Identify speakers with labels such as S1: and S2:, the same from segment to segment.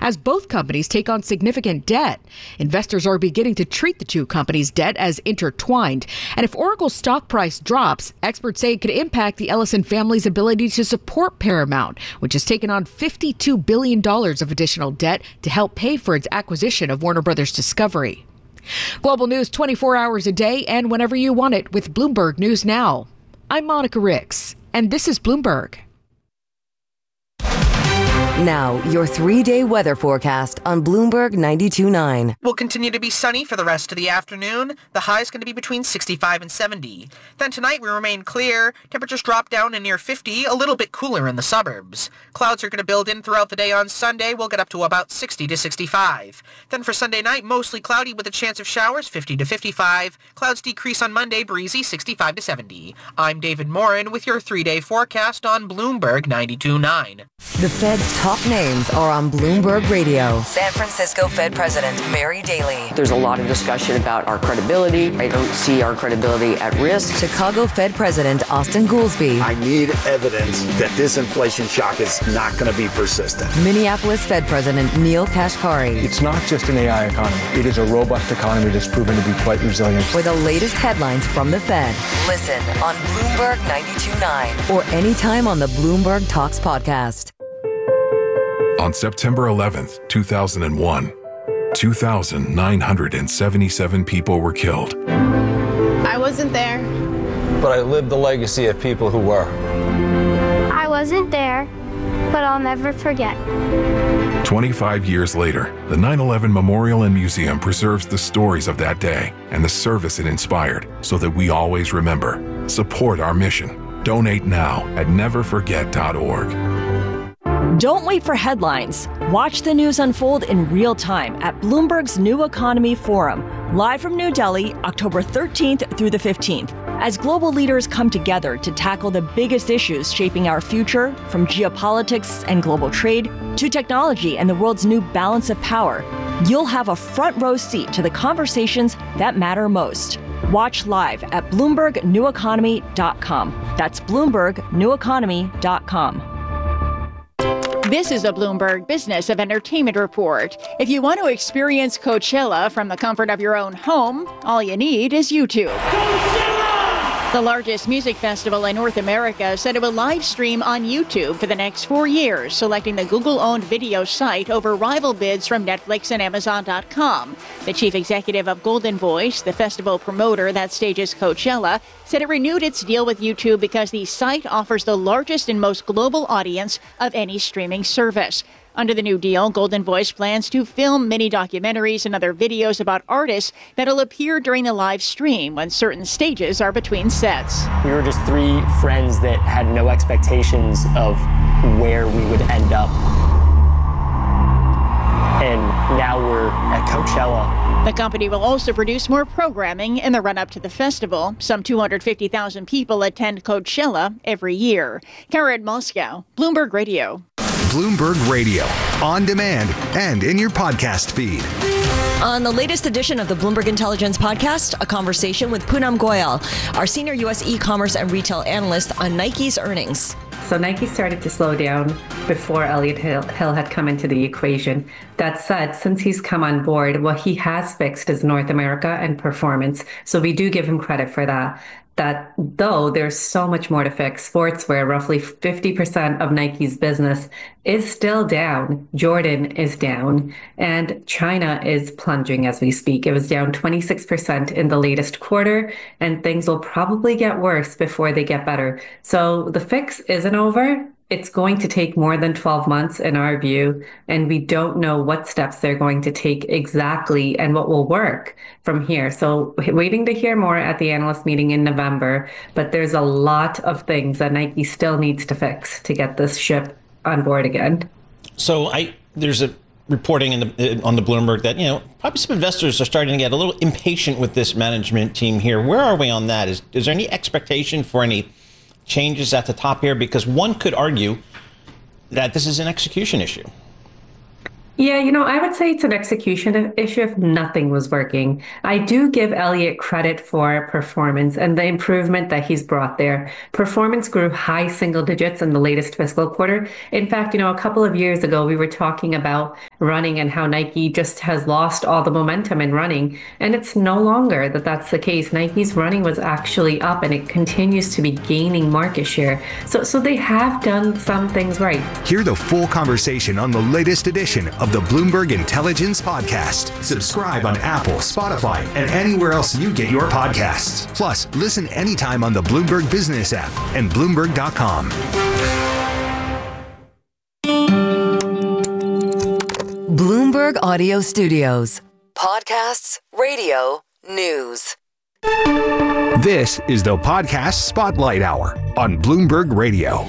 S1: as both companies take on significant debt. Investors are beginning to treat the two companies' debt as intertwined. And if Oracle's stock price drops, experts say it could impact the Ellison family's ability to support Paramount, which has taken on $52 billion of additional debt to help pay for its acquisition of Warner Brothers Discovery. Global news 24 hours a day and whenever you want it with Bloomberg News Now. I'm Monica Ricks, and this is Bloomberg.
S2: Now, your 3-day weather forecast on Bloomberg 92.9.
S3: Will continue to be sunny for the rest of the afternoon. The high is going to be between 65 and 70. Then tonight we remain clear. Temperatures drop down to near 50, a little bit cooler in the suburbs. Clouds are going to build in throughout the day on Sunday. We'll get up to about 60 to 65. Then for Sunday night, mostly cloudy with a chance of showers, 50 to 55. Clouds decrease on Monday, breezy, 65 to 70. I'm David Morin with your 3-day forecast on Bloomberg 92.9.
S2: The Fed's top names are on Bloomberg Radio. San Francisco Fed President Mary Daly.
S4: There's a lot of discussion about our credibility. I don't see our credibility at risk.
S2: Chicago Fed President Austin Goolsbee.
S5: I need evidence that this inflation shock is not going to be persistent.
S2: Minneapolis Fed President Neil Kashkari.
S6: It's not just an AI economy. It is a robust economy that's proven to be quite resilient.
S2: For the latest headlines from the Fed, listen on Bloomberg 92.9 or anytime on the Bloomberg Talks podcast.
S7: On September 11th, 2001, 2,977 people were killed.
S8: I wasn't there.
S6: But I lived the legacy of people who were.
S9: I wasn't there, but I'll never forget.
S7: 25 years later, the 9/11 Memorial and Museum preserves the stories of that day and the service it inspired so that we always remember. Support our mission. Donate now at neverforget.org.
S10: Don't wait for headlines. Watch the news unfold in real time at Bloomberg's New Economy Forum, live from New Delhi, October 13th through the 15th, as global leaders come together to tackle the biggest issues shaping our future, from geopolitics and global trade to technology and the world's new balance of power. You'll have a front row seat to the conversations that matter most. Watch live at BloombergNewEconomy.com. That's BloombergNewEconomy.com.
S11: This is a Bloomberg Business of Entertainment report. If you want to experience Coachella from the comfort of your own home, all you need is YouTube. The largest music festival in North America said it will live stream on YouTube for the next 4 years, selecting the Google-owned video site over rival bids from Netflix and Amazon.com. The chief executive of Golden Voice, the festival promoter that stages Coachella, said it renewed its deal with YouTube because the site offers the largest and most global audience of any streaming service. Under the new deal, Golden Voice plans to film mini documentaries and other videos about artists that'll appear during the live stream when certain stages are between sets.
S12: We were just three friends that had no expectations of where we would end up. And now we're at Coachella.
S11: The company will also produce more programming in the run-up to the festival. Some 250,000 people attend Coachella every year. Karen Moscow, Bloomberg Radio.
S13: Bloomberg Radio, on demand and in your podcast feed.
S10: On the latest edition of the Bloomberg Intelligence Podcast, a conversation with Poonam Goyal, our senior U.S. e-commerce and retail analyst on Nike's earnings.
S14: So Nike started to slow down before Elliott Hill had come into the equation. That said, since he's come on board, what he has fixed is North America and performance. So we do give him credit for that. That though there's so much more to fix. Sportswear, roughly 50% of Nike's business, is still down. Jordan is down, and China is plunging as we speak. It was down 26% in the latest quarter, and things will probably get worse before they get better. So the fix isn't over. It's going to take more than 12 months in our view, and we don't know what steps they're going to take exactly and what will work from here. So waiting to hear more at the analyst meeting in November, but there's a lot of things that Nike still needs to fix to get this ship on board again.
S15: So there's a reporting on the Bloomberg that, probably some investors are starting to get a little impatient with this management team here. Where are we on that? Is there any expectation for any changes at the top here? Because one could argue that this is an execution issue.
S14: Yeah, I would say it's an execution issue if nothing was working. I do give Elliott credit for performance and the improvement that he's brought there. Performance grew high single digits in the latest fiscal quarter. In fact, a couple of years ago, we were talking about running and how Nike just has lost all the momentum in running. And it's no longer that's the case. Nike's running was actually up and it continues to be gaining market share. So they have done some things right.
S13: Hear the full conversation on the latest edition of the Bloomberg Intelligence Podcast. Subscribe on Apple, Spotify, and anywhere else you get your podcasts. Plus, listen anytime on the Bloomberg Business app and Bloomberg.com.
S2: Bloomberg Audio Studios. Podcasts, radio, news.
S13: This is the Podcast Spotlight Hour on Bloomberg Radio.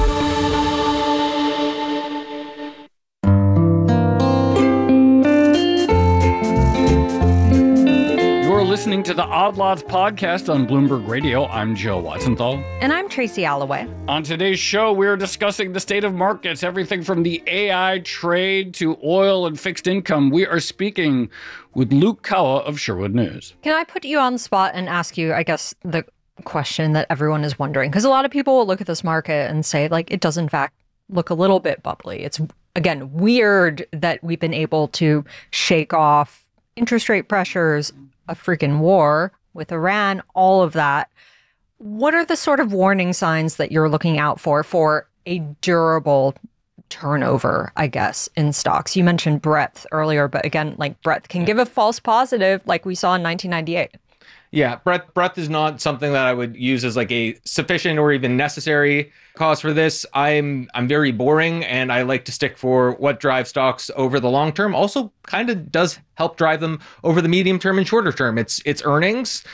S16: Listening to the Odd Lots podcast on Bloomberg Radio. I'm Joe Watsenthal.
S17: And I'm Tracy Alloway.
S16: On today's show, we're discussing the state of markets, everything from the AI trade to oil and fixed income. We are speaking with Luke Kawa of Sherwood News.
S17: Can I put you on the spot and ask you, I guess, the question that everyone is wondering? Because a lot of people will look at this market and say, like, it does in fact look a little bit bubbly. It's, again, weird that we've been able to shake off interest rate pressures, a freaking war with Iran, all of that. What are the sort of warning signs that you're looking out for a durable turnover, I guess, in stocks? You mentioned breadth earlier, but again, like breadth can give a false positive like we saw in 1998.
S18: Yeah, breadth is not something that I would use as like a sufficient or even necessary cause for this. I'm very boring, and I like to stick for what drives stocks over the long term. Also, kind of does help drive them over the medium term and shorter term. It's earnings.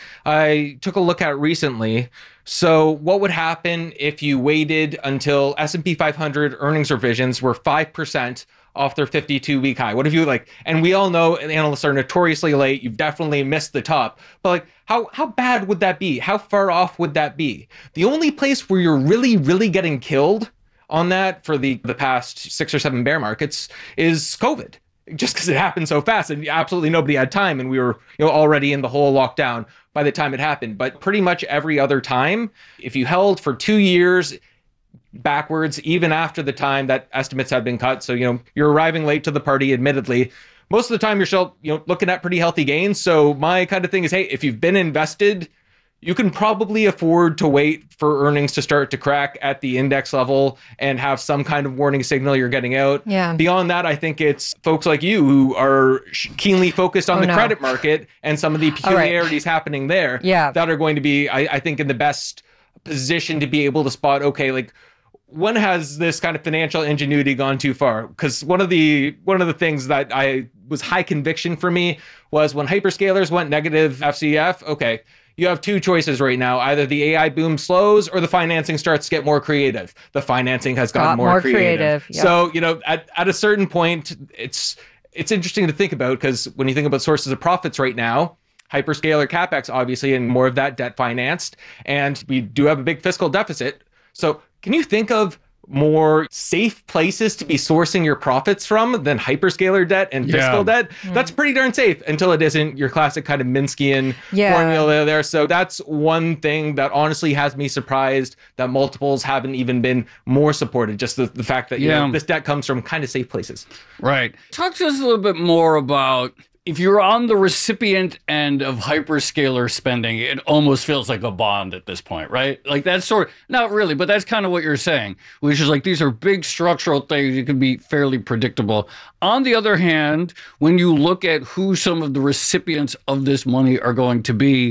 S18: I took a look at recently. So what would happen if you waited until S&P 500 earnings revisions were 5% off their 52-week high? What if you and we all know analysts are notoriously late. You've definitely missed the top. But how bad would that be? How far off would that be? The only place where you're really, really getting killed on that for the past 6 or 7 bear markets is COVID. Just because it happened so fast and absolutely nobody had time, and we were already in the whole lockdown by the time it happened. But pretty much every other time, if you held for 2 years backwards, even after the time that estimates had been cut, so you're arriving late to the party, admittedly, most of the time you're still looking at pretty healthy gains. So my kind of thing is, hey, if you've been invested, you can probably afford to wait for earnings to start to crack at the index level and have some kind of warning signal you're getting out.
S17: Yeah.
S18: Beyond that, I think it's folks like you who are keenly focused on the credit market and some of the peculiarities happening there that are going to be, I think, in the best position to be able to spot, okay, when has this kind of financial ingenuity gone too far? Because one of the things that I was high conviction for me was when hyperscalers went negative FCF. Okay, you have two choices right now: either the AI boom slows or the financing starts to get more creative. The financing has gotten more creative.
S17: Yeah.
S18: So at a certain point, it's interesting to think about, because when you think about sources of profits right now, hyperscaler CapEx obviously, and more of that debt financed, and we do have a big fiscal deficit. So can you think of more safe places to be sourcing your profits from than hyperscaler debt and fiscal debt? That's pretty darn safe until it isn't your classic kind of Minskian formula there. So that's one thing that honestly has me surprised that multiples haven't even been more supported. Just the fact that this debt comes from kind of safe places.
S16: Right. Talk to us a little bit more about, if you're on the recipient end of hyperscaler spending, it almost feels like a bond at this point, right? Like that's not really, but that's kind of what you're saying, which is like these are big structural things. It can be fairly predictable. On the other hand, when you look at who some of the recipients of this money are going to be,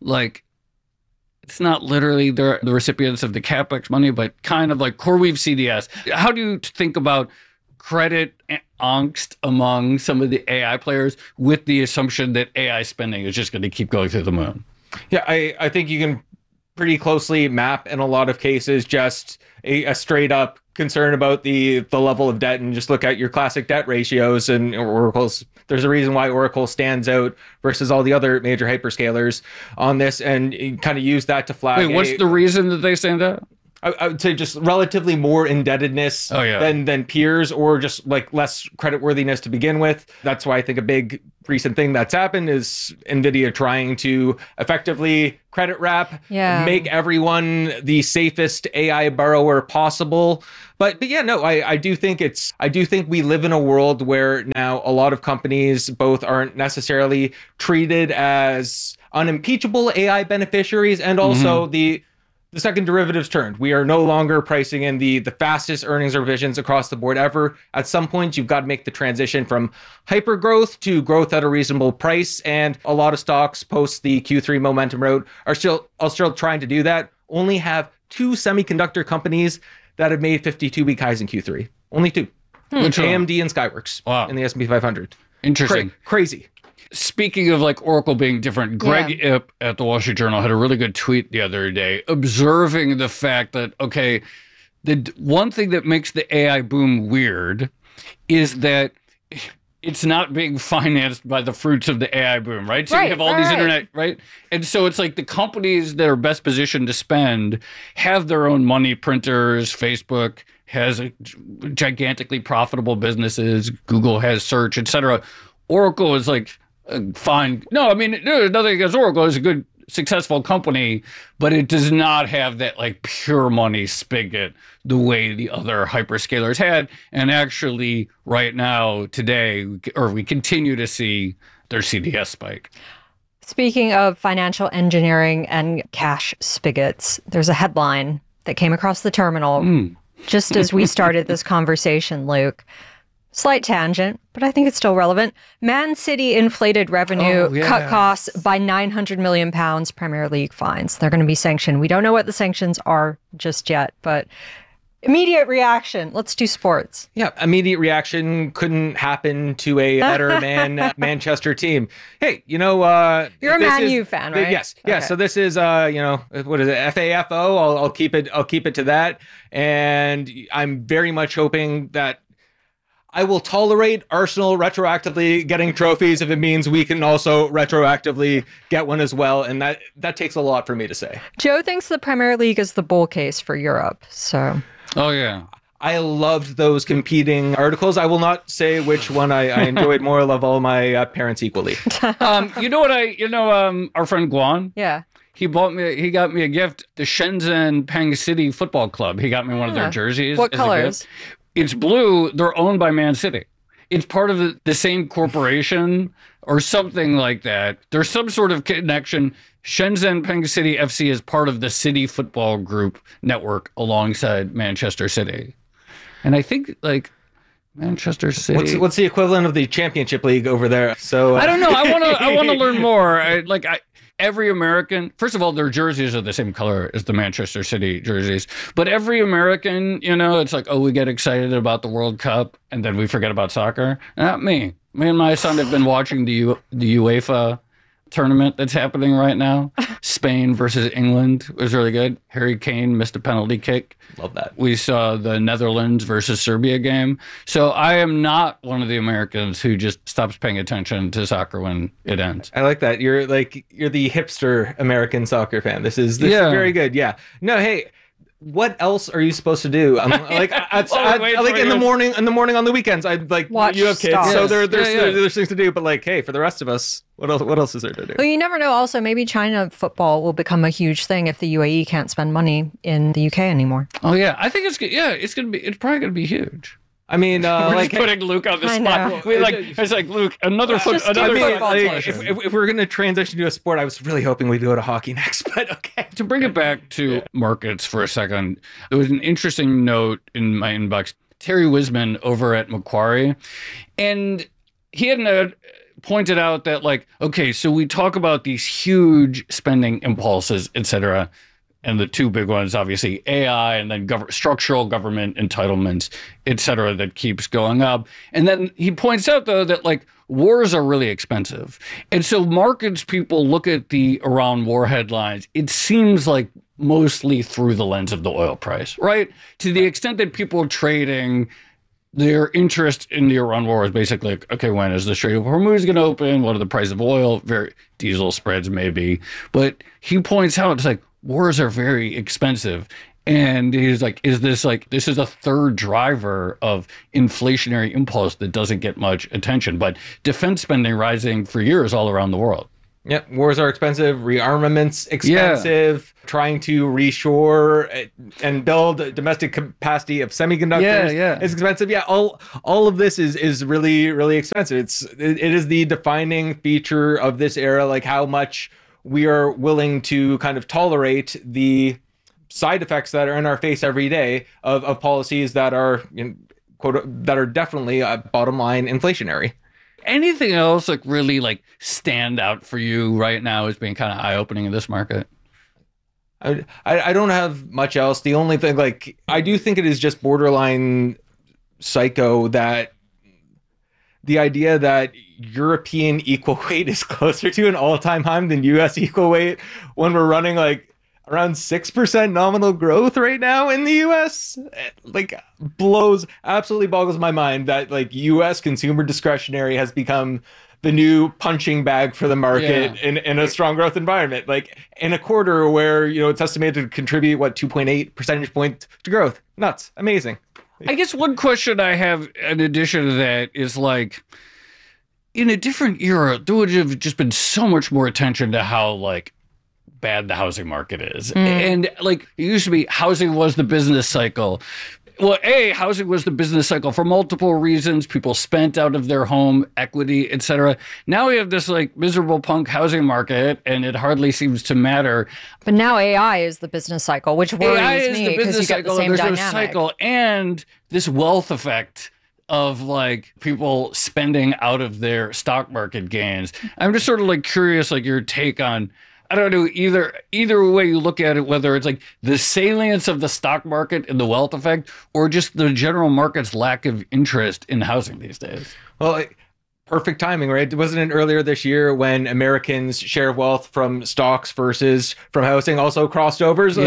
S16: it's not literally the recipients of the CapEx money, but kind of like CoreWeave CDS. How do you think about credit angst among some of the AI players with the assumption that AI spending is just going to keep going through the moon?
S18: Yeah, I think you can pretty closely map in a lot of cases just a straight up concern about the level of debt, and just look at your classic debt ratios and Oracle's. There's a reason why Oracle stands out versus all the other major hyperscalers on this, and kind of use that to flag.
S16: Wait, what's the reason that they stand out?
S18: I would say just relatively more indebtedness than peers, or just like less creditworthiness to begin with. That's why I think a big recent thing that's happened is NVIDIA trying to effectively credit wrap, make everyone the safest AI borrower possible. But yeah, no, I do think we live in a world where now a lot of companies both aren't necessarily treated as unimpeachable AI beneficiaries, and also the second derivative's turned. We are no longer pricing in the fastest earnings revisions across the board ever. At some point, you've got to make the transition from hyper growth to growth at a reasonable price. And a lot of stocks post the Q3 momentum route are still trying to do that. Only have 2 semiconductor companies that have made 52-week highs in Q3. Only 2. AMD and Skyworks in the S&P 500.
S16: Interesting.
S18: Crazy.
S16: Speaking of like Oracle being different, Greg Ip at the Wall Street Journal had a really good tweet the other day observing the fact that, okay, the one thing that makes the AI boom weird is that it's not being financed by the fruits of the AI boom, right? So you have all these internet, right? And so it's like the companies that are best positioned to spend have their own money printers. Facebook has gigantically profitable businesses. Google has search, etc. Oracle is like, fine. No, I mean, there's nothing against Oracle. It's a good, successful company, but it does not have that like pure money spigot the way the other hyperscalers had. And actually, right now, today, or we continue to see their CDS spike.
S17: Speaking of financial engineering and cash spigots, there's a headline that came across the terminal just as we started this conversation, Luke. Slight tangent, but I think it's still relevant. Man City inflated revenue, cut costs by £900 million, Premier League fines. They're going to be sanctioned. We don't know what the sanctions are just yet, but immediate reaction. Let's do sports.
S18: Yeah, immediate reaction couldn't happen to a better Manchester team. Hey, you're
S17: a Man U fan, right?
S18: Yes. Yeah. Okay. So this is what is it? FAFO. I'll keep it to that. And I'm very much hoping that I will tolerate Arsenal retroactively getting trophies if it means we can also retroactively get one as well. And that takes a lot for me to say.
S17: Joe thinks the Premier League is the bull case for Europe. So.
S16: Oh, yeah.
S18: I loved those competing articles. I will not say which one I enjoyed more. I love all my parents equally.
S16: Our friend Guan?
S17: Yeah.
S16: He got me a gift, the Shenzhen Peng City Football Club. He got me one of their jerseys.
S17: What colors?
S16: It's blue. They're owned by Man City. It's part of the same corporation or something like that. There's some sort of connection. Shenzhen Peng City FC is part of the City Football Group network alongside Manchester City. And I think like Manchester City.
S18: What's the equivalent of the Championship League over there? So
S16: I don't know. I want to learn more. Every American, first of all, their jerseys are the same color as the Manchester City jerseys. But every American, it's like, oh, we get excited about the World Cup and then we forget about soccer. Not me. Me and my son have been watching the UEFA tournament that's happening right now. Spain versus England was really good. Harry Kane missed a penalty kick.
S18: Love that.
S16: We saw the Netherlands versus Serbia game. So I am not one of the Americans who just stops paying attention to soccer when it ends.
S18: I like that. You're the hipster American soccer fan. This is very good. Yeah. No, hey, what else are you supposed to do? In the morning on the weekends, I
S17: watch
S18: you have kids,
S17: stars.
S18: so there's things to do. But hey, for the rest of us, what else is there to do?
S17: Well, you never know. Also, maybe China football will become a huge thing if the UAE can't spend money in the UK anymore.
S16: Oh yeah, I think it's probably gonna be huge.
S18: I mean,
S16: we're just putting Luke on the spot. It's like Luke, another football.
S18: If we're going to transition to a sport, I was really hoping we'd go to hockey next, but okay.
S16: To bring it back to markets for a second, there was an interesting note in my inbox. Terry Wisman over at Macquarie, and he had pointed out that so we talk about these huge spending impulses, et cetera. And the two big ones, obviously, AI and then structural government entitlements, et cetera, that keeps going up. And then he points out, though, that wars are really expensive. And so markets people look at the Iran war headlines, it seems like mostly through the lens of the oil price, right? To the extent that people are trading, their interest in the Iran war is basically, okay, when is the Strait of Hormuz going to open? What are the price of oil? Diesel spreads, maybe. But he points out, it's like, wars are very expensive. And he's like, this is a third driver of inflationary impulse that doesn't get much attention. But defense spending rising for years all around the world.
S18: Yep, wars are expensive, rearmaments expensive, trying to reshore and build a domestic capacity of semiconductors is expensive. Yeah, all of this is really, really expensive. It is the defining feature of this era, like how much we are willing to kind of tolerate the side effects that are in our face every day of policies that are, that are definitely bottom line inflationary.
S16: Anything else like really like stand out for you right now as being kind of eye-opening in this market?
S18: I don't have much else. The only thing, like, I do think it is just borderline psycho that the idea that European equal weight is closer to an all-time high than US equal weight when we're running like around 6% nominal growth right now in the US, like absolutely boggles my mind that like US consumer discretionary has become the new punching bag for the market in a strong growth environment. Like in a quarter where, it's estimated to contribute 2.8 percentage points to growth. Nuts. Amazing.
S16: I guess one question I have in addition to that is like, in a different era, there would have just been so much more attention to how like bad the housing market is. And like it used to be housing was the business cycle. Well, housing was the business cycle for multiple reasons. People spent out of their home equity, etc. Now we have this like miserable punk housing market and it hardly seems to matter.
S17: But now AI is the business cycle, which worries
S16: AI is
S17: me
S16: the
S17: because
S16: business
S17: you get the
S16: cycle,
S17: same
S16: there's
S17: dynamic.
S16: no cycle and this wealth effect of like people spending out of their stock market gains. I'm just sort of like curious, like your take on, I don't know, either way you look at it, whether it's like the salience of the stock market and the wealth effect, or just the general market's lack of interest in housing these days.
S18: Well, perfect timing, right? Wasn't it earlier this year when Americans' share of wealth from stocks versus from housing also crossed over? So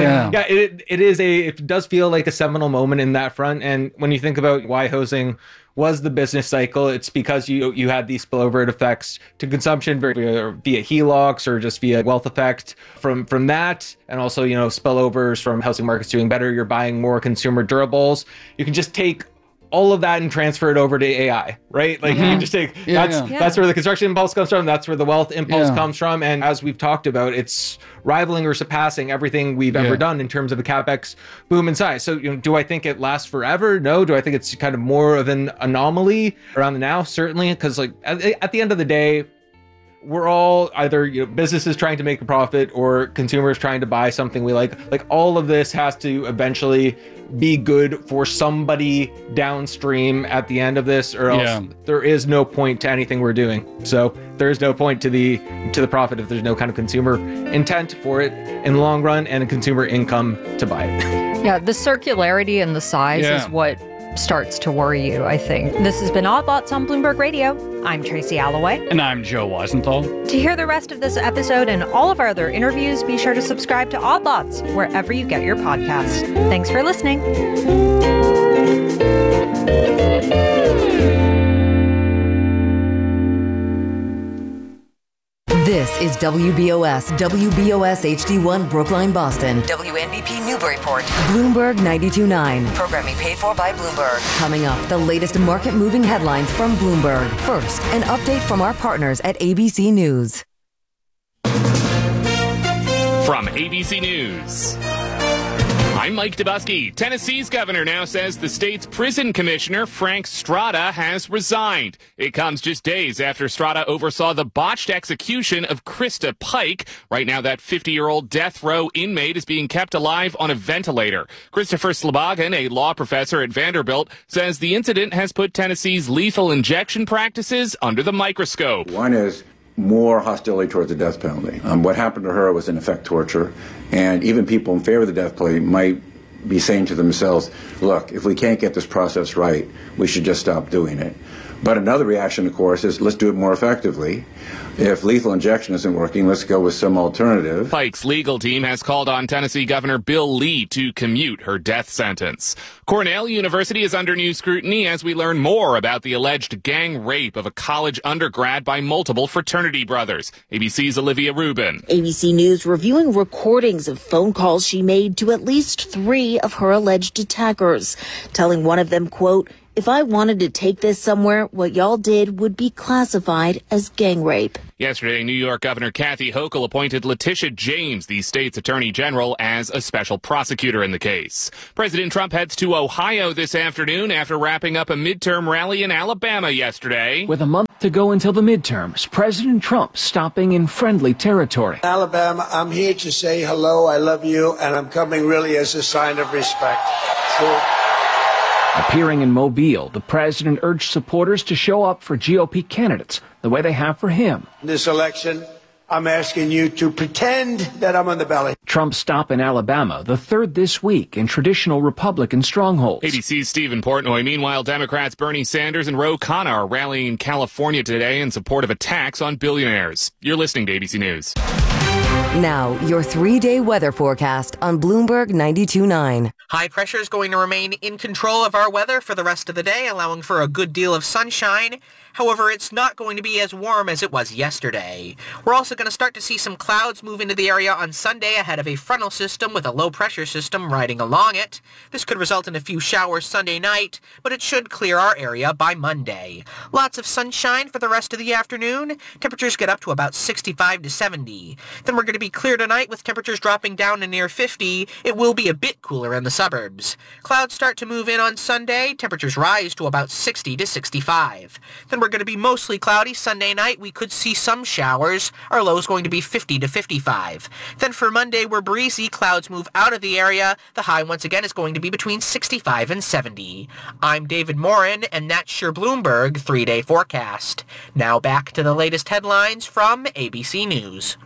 S18: it does feel like a seminal moment in that front. And when you think about why housing was the business cycle, it's because you had these spillover effects to consumption via HELOCs or just via wealth effect from that, and also spillovers from housing markets doing better. You're buying more consumer durables. You can just take all of that and transfer it over to AI, right? Like you can just take that's where the construction impulse comes from. That's where the wealth impulse comes from. And as we've talked about, it's rivaling or surpassing everything we've ever done in terms of a CapEx boom in size. So, do I think it lasts forever? No. Do I think it's kind of more of an anomaly around the now? Certainly, because like at the end of the day, we're all either businesses trying to make a profit or consumers trying to buy something we like. Like all of this has to eventually be good for somebody downstream at the end of this, or else there is no point to anything we're doing. So there is no point to the profit if there's no kind of consumer intent for it in the long run and a consumer income to buy it.
S17: Yeah, the circularity and the size is what starts to worry you, I think. This has been Odd Lots on Bloomberg Radio. I'm Tracy Alloway.
S16: And I'm Joe Weisenthal.
S17: To hear the rest of this episode and all of our other interviews, be sure to subscribe to Odd Lots wherever you get your podcasts. Thanks for listening.
S2: This is WBOS HD1 Brookline, Boston. WNBP Newburyport. Bloomberg 92.9. Programming paid for by Bloomberg. Coming up, the latest market-moving headlines from Bloomberg. First, an update from our partners at ABC News.
S19: From ABC News, I'm Mike Dubusky. Tennessee's governor now says the state's prison commissioner, Frank Strada, has resigned. It comes just days after Strada oversaw the botched execution of Krista Pike. Right now, that 50-year-old death row inmate is being kept alive on a ventilator. Christopher Slobogin, a law professor at Vanderbilt, says the incident has put Tennessee's lethal injection practices under the microscope.
S20: One is more hostility towards the death penalty. What happened to her was in effect torture, and even people in favor of the death penalty might be saying to themselves, look, if we can't get this process right, we should just stop doing it. But another reaction, of course, is let's do it more effectively. If lethal injection isn't working, let's go with some alternative.
S19: Pike's legal team has called on Tennessee Governor Bill Lee to commute her death sentence. Cornell University is under new scrutiny as we learn more about the alleged gang rape of a college undergrad by multiple fraternity brothers. ABC's Olivia Rubin.
S21: ABC News reviewing recordings of phone calls she made to at least 3 of her alleged attackers, telling one of them, quote, "If I wanted to take this somewhere, what y'all did would be classified as gang rape."
S19: Yesterday, New York Governor Kathy Hochul appointed Letitia James, the state's attorney general, as a special prosecutor in the case. President Trump heads to Ohio this afternoon after wrapping up a midterm rally in Alabama yesterday.
S22: With a month to go until the midterms, President Trump stopping in friendly territory.
S23: Alabama, I'm here to say hello, I love you, and I'm coming really as a sign of respect.
S22: Appearing in Mobile, the president urged supporters to show up for GOP candidates the way they have for him.
S23: This election, I'm asking you to pretend that I'm on the ballot.
S22: Trump's stop in Alabama, the third this week in traditional Republican strongholds.
S19: ABC's Stephen Portnoy. Meanwhile, Democrats Bernie Sanders and Ro Khanna are rallying in California today in support of a tax on billionaires. You're listening to ABC News.
S2: Now, your 3-day weather forecast on Bloomberg 92.9.
S3: High pressure is going to remain in control of our weather for the rest of the day, allowing for a good deal of sunshine. However, it's not going to be as warm as it was yesterday. We're also going to start to see some clouds move into the area on Sunday ahead of a frontal system with a low-pressure system riding along it. This could result in a few showers Sunday night, but it should clear our area by Monday. Lots of sunshine for the rest of the afternoon. Temperatures get up to about 65 to 70. Then we're going to be clear tonight with temperatures dropping down to near 50. It will be a bit cooler in the suburbs. Clouds start to move in on Sunday. Temperatures rise to about 60 to 65. Then we're going to be mostly cloudy Sunday night. We could see some showers. Our low is going to be 50 to 55. Then for Monday, we're breezy. Clouds move out of the area. The high once again is going to be between 65 and 70. I'm David Morin, and that's your Bloomberg 3-day forecast. Now back to the latest headlines from ABC News.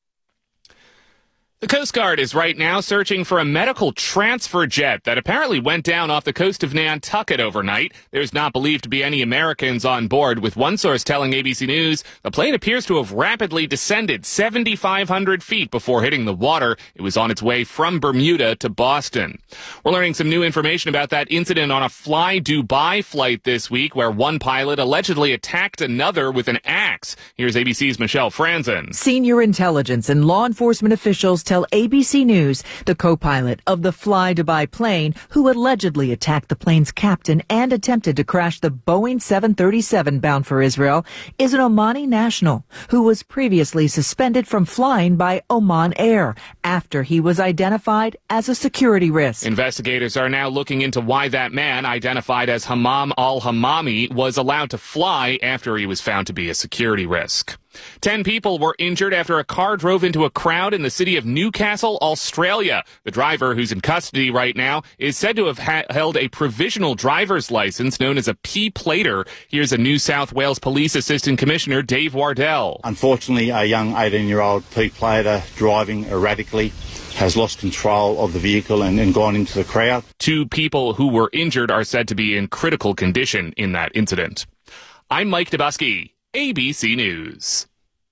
S19: The Coast Guard is right now searching for a medical transfer jet that apparently went down off the coast of Nantucket overnight. There's not believed to be any Americans on board, with one source telling ABC News the plane appears to have rapidly descended 7,500 feet before hitting the water. It was on its way from Bermuda to Boston. We're learning some new information about that incident on a Fly Dubai flight this week, where one pilot allegedly attacked another with an axe. Here's ABC's Michelle Franzen.
S24: Senior intelligence and law enforcement officials tell ABC News the co-pilot of the Fly Dubai plane, who allegedly attacked the plane's captain and attempted to crash the Boeing 737 bound for Israel, is an Omani national who was previously suspended from flying by Oman Air after he was identified as a security risk.
S19: Investigators are now looking into why that man, identified as Hammam al-Hammami, was allowed to fly after he was found to be a security risk. 10 people were injured after a car drove into a crowd in the city of Newcastle, Australia. The driver, who's in custody right now, is said to have held a provisional driver's license known as a P-plater. Here's a New South Wales Police Assistant Commissioner, Dave Wardell.
S25: Unfortunately, a young 18-year-old P-plater driving erratically has lost control of the vehicle and gone into the crowd.
S19: 2 people who were injured are said to be in critical condition in that incident. I'm Mike Dubusky, ABC News.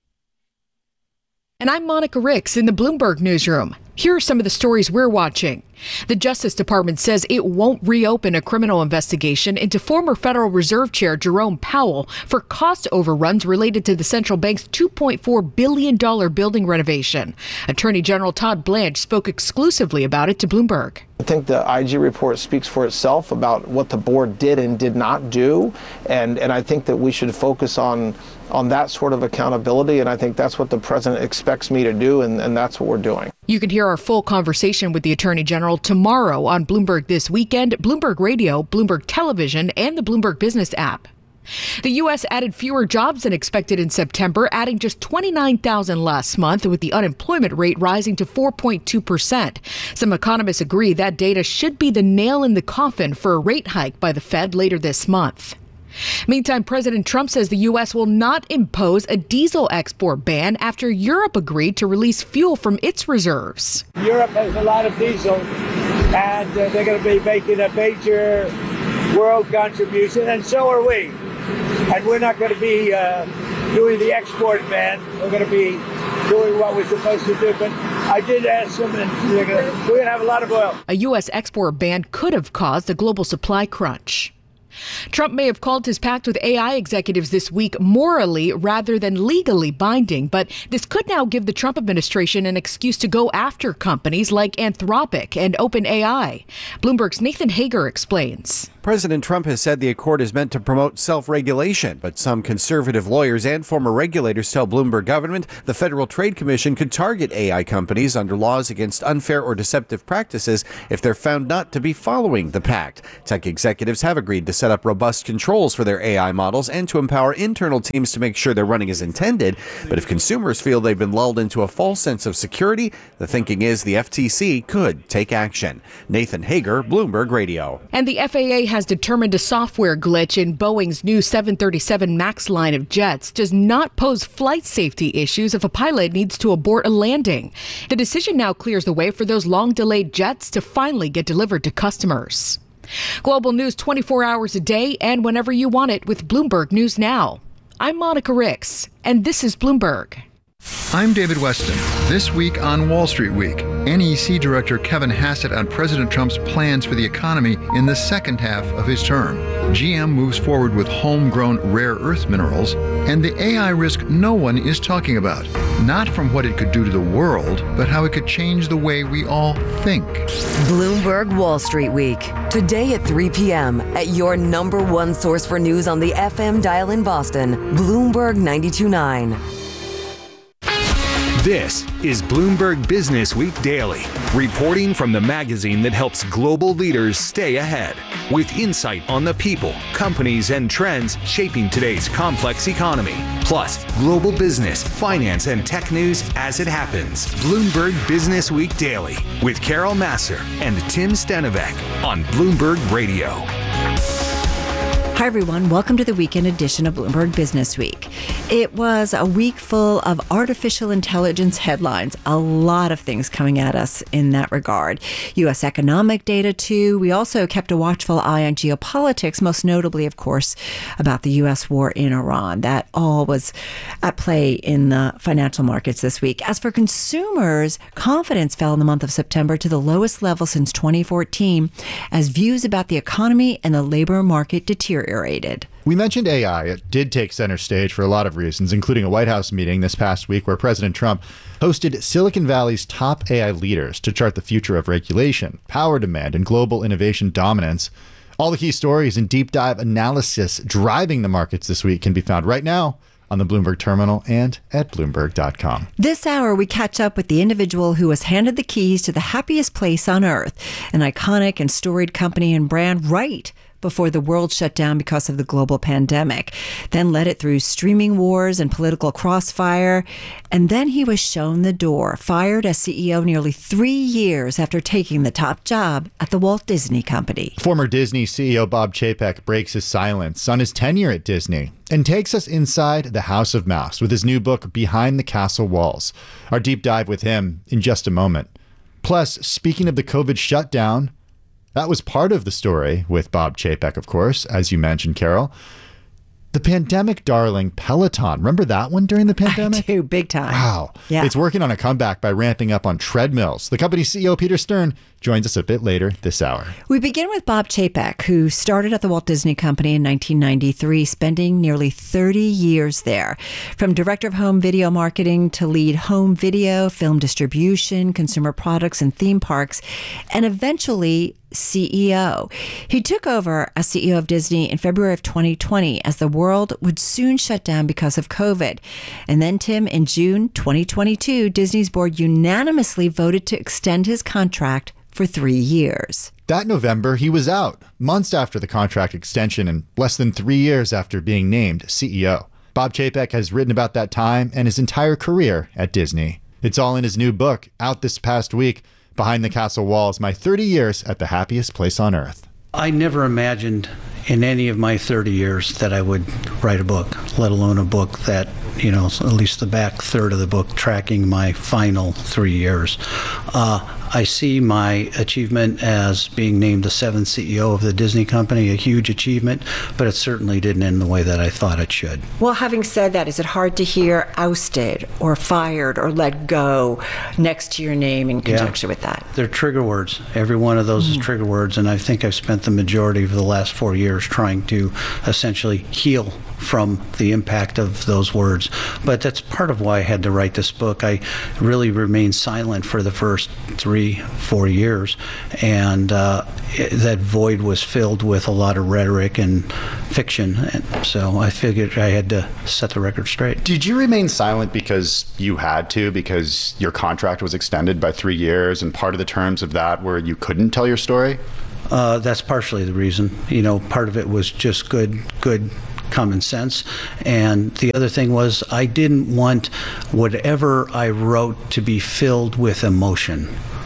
S1: And I'm Monica Ricks in the Bloomberg Newsroom. Here are some of the stories we're watching. The Justice Department says it won't reopen a criminal investigation into former Federal Reserve Chair Jerome Powell for cost overruns related to the central bank's $2.4 billion building renovation. Attorney General Todd Blanche spoke exclusively about it to Bloomberg.
S6: I think the IG report speaks for itself about what the board did and did not do, and I think that we should focus on that sort of accountability, and I think that's what the president expects me to do, and that's what we're doing.
S1: You can hear our full conversation with the Attorney General tomorrow on Bloomberg This Weekend, Bloomberg Radio, Bloomberg Television, and the Bloomberg Business app. The U.S. added fewer jobs than expected in September, adding just 29,000 last month, with the unemployment rate rising to 4.2%. Some economists agree that data should be the nail in the coffin for a rate hike by the Fed later this month. Meantime, President Trump says the U.S. will not impose a diesel export ban after Europe agreed to release fuel from its reserves.
S23: Europe has a lot of diesel, and they're going to be making a major world contribution, and so are we. And we're not going to be doing the export ban. We're going to be doing what we're supposed to do. But I did ask them, and we're going to have a lot of oil.
S1: A U.S. export ban could have caused a global supply crunch. Trump may have called his pact with AI executives this week morally rather than legally binding, but this could now give the Trump administration an excuse to go after companies like Anthropic and OpenAI. Bloomberg's Nathan Hager explains.
S4: President Trump has said the accord is meant to promote self-regulation, but some conservative lawyers and former regulators tell Bloomberg government the Federal Trade Commission could target AI companies under laws against unfair or deceptive practices if they're found not to be following the pact. Tech executives have agreed to set up robust controls for their AI models and to empower internal teams to make sure they're running as intended. But if consumers feel they've been lulled into a false sense of security, the thinking is the FTC could take action. Nathan Hager, Bloomberg Radio.
S1: And the FAA has determined a software glitch in Boeing's new 737 MAX line of jets does not pose flight safety issues if a pilot needs to abort a landing. The decision now clears the way for those long-delayed jets to finally get delivered to customers. Global news 24 hours a day and whenever you want it with Bloomberg News Now. I'm Monica Ricks, and this is Bloomberg.
S5: I'm David Weston. This week on Wall Street Week, NEC Director Kevin Hassett on President Trump's plans for the economy in the second half of his term. GM moves forward with homegrown rare earth minerals, and the AI risk no one is talking about. Not from what it could do to the world, but how it could change the way we all think.
S2: Bloomberg Wall Street Week. Today at 3 p.m. at your number one source for news on the FM dial in Boston, Bloomberg 92.9.
S13: This is Bloomberg Business Week Daily, reporting from the magazine that helps global leaders stay ahead, with insight on the people, companies, and trends shaping today's complex economy, plus global business, finance, and tech news as it happens. Bloomberg Business Week Daily with Carol Massar and Tim Stenovec on Bloomberg Radio.
S7: Hi, everyone. Welcome to the weekend edition of Bloomberg Business Week. It was a week full of artificial intelligence headlines. A lot of things coming at us in that regard. U.S. economic data, too. We also kept a watchful eye on geopolitics, most notably, of course, about the U.S. war in Iran. That all was at play in the financial markets this week. As for consumers, confidence fell in the month of September to the lowest level since 2014 as views about the economy and the labor market deteriorated.
S8: We mentioned AI. It did take center stage for a lot of reasons, including a White House meeting this past week where President Trump hosted Silicon Valley's top AI leaders to chart the future of regulation, power demand, and global innovation dominance. All the key stories and deep dive analysis driving the markets this week can be found right now on the Bloomberg Terminal and at Bloomberg.com.
S7: This hour, we catch up with the individual who was handed the keys to the happiest place on earth, an iconic and storied company and brand right before the world shut down because of the global pandemic, then led it through streaming wars and political crossfire. And then he was shown the door, fired as CEO nearly 3 years after taking the top job at the Walt Disney Company.
S8: Former Disney CEO Bob Chapek breaks his silence on his tenure at Disney and takes us inside the House of Mouse with his new book, Behind the Castle Walls. Our deep dive with him in just a moment. Plus, speaking of the COVID shutdown, that was part of the story with Bob Chapek, of course, as you mentioned, Carol. The pandemic darling Peloton. Remember that one during the pandemic?
S7: I do, big time.
S8: Wow.
S7: Yeah.
S8: It's working on a comeback by ramping up on treadmills. The company's CEO, Peter Stern, joins us a bit later this hour.
S7: We begin with Bob Chapek, who started at the Walt Disney Company in 1993, spending nearly 30 years there. From director of home video marketing to lead home video, film distribution, consumer products, and theme parks, and eventually CEO. He took over as CEO of Disney in February of 2020 as the world would soon shut down because of COVID. And then, Tim, in June 2022, Disney's board unanimously voted to extend his contract for 3 years.
S8: That November, he was out, months after the contract extension and less than 3 years after being named CEO. Bob Chapek has written about that time and his entire career at Disney. It's all in his new book, out this past week, Behind the Castle Walls, My 30 Years at the Happiest Place on Earth.
S9: I never imagined in any of my 30 years that I would write a book, let alone a book that, at least the back third of the book tracking my final 3 years. I see my achievement as being named the 7th CEO of the Disney company, a huge achievement, but it certainly didn't end the way that I thought it should.
S7: Well, having said that, is it hard to hear ousted or fired or let go next to your name in conjunction with that?
S9: They're trigger words. Every one of those is trigger words, and I think I've spent the majority of the last 4 years trying to essentially heal from the impact of those words. But that's part of why I had to write this book. I really remained silent for the first 3-4 years, and that void was filled with a lot of rhetoric and fiction, and so I figured I had to set the record straight.
S8: Did you remain silent because you had to, because your contract was extended by 3 years, and part of the terms of that were you couldn't tell your story?
S9: That's partially the reason. Part of it was just good common sense, and the other thing was I didn't want whatever I wrote to be filled with emotion.